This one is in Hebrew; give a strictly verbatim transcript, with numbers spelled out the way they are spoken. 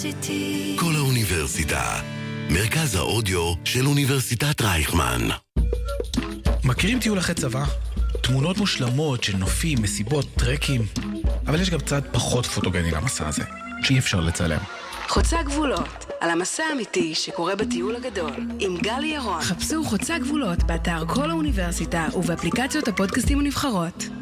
כל האוניברסיטה, מרכז האודיו של אוניברסיטת רייכמן. מכירים טיול אחרי צבא? תמונות מושלמות של נופים, מסיבות, טרקים. אבל יש גם צד פחות פוטוגני למסע הזה, שאי אפשר לצלם. חוצה גבולות, על המסע האמיתי שקורה בטיול הגדול, עם גלי ירון. חפשו חוצה גבולות באתר כל האוניברסיטה ובאפליקציות הפודקאסטים הנבחרות.